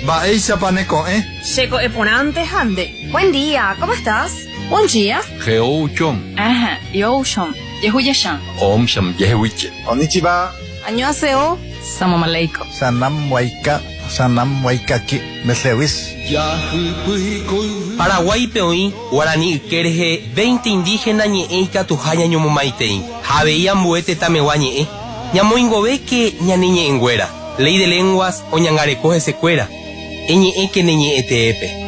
Baeisa paneco, Checo eponante hande. Buen día, ¿cómo estás? Buen día. Geouchom. Ajá, yoshom. Yehuyashan. Om sham yehuiche. Konnichiwa. Annyeonghaseyo. Salam aleikum. Sanam waikaki. Meslewis. Paraguay peoí, Guarani Kerje, 20 indígenas ñeeika tujaña ñomomaitei. Javeía muete tameguañe. Ñamoingobe que ñaniñe engüera. Ley de lenguas o ñangarecoge secuera. Eñe que neñe eteepe.